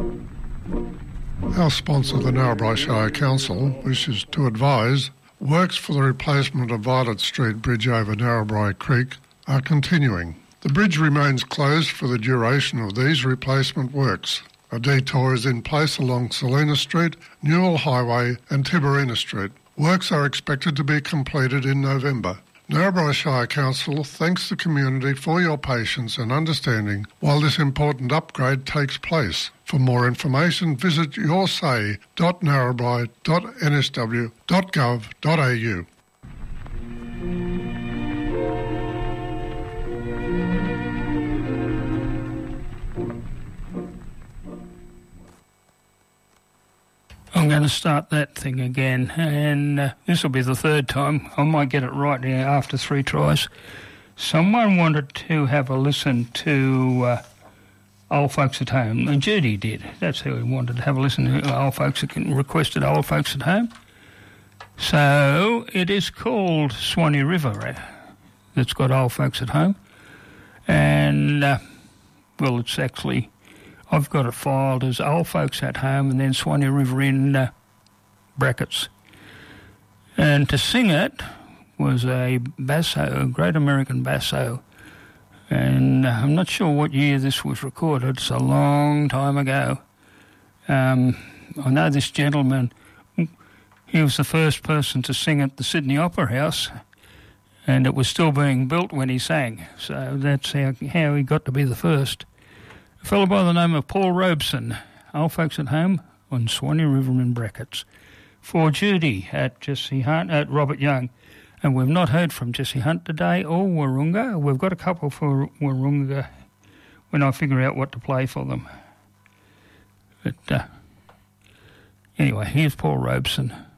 Our sponsor, the Narrabri Shire Council, wishes to advise works for the replacement of Violet Street Bridge over Narrabri Creek are continuing. The bridge remains closed for the duration of these replacement works. A detour is in place along Selina Street, Newell Highway and Tiberina Street. Works are expected to be completed in November. Narrabri Shire Council thanks the community for your patience and understanding while this important upgrade takes place. For more information, visit yoursay.narrabri.nsw.gov.au. I'm going to start that thing again, and this will be the third time. I might get it right now after 3 tries. Someone wanted to have a listen to Old Folks at Home, and Judy did. That's who wanted to have a listen to Old Folks, requested Old Folks at Home. So it is called Swanee River that's got Old Folks at Home, and, well, it's actually... I've got it filed as Old Folks at Home and then Swanee River in brackets. And to sing it was a basso, a Great American Basso. And I'm not sure what year this was recorded. It's a long time ago. I know this gentleman, he was the first person to sing at the Sydney Opera House, and it was still being built when he sang. So that's how he got to be the first. A fellow by the name of Paul Robeson, Old Folks at Home on Swanee River in brackets. For Judy at Jesse Hunt, at Robert Young. And we've not heard from Jesse Hunt today or Wahroonga. We've got a couple for Wahroonga when I figure out what to play for them. But anyway, here's Paul Robeson.